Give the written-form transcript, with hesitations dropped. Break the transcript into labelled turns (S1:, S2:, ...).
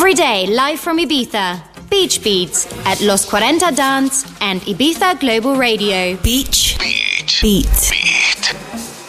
S1: Every day, live from Ibiza. Beach Beats at Los 40 Dance and Ibiza Global Radio.
S2: Beach Beat.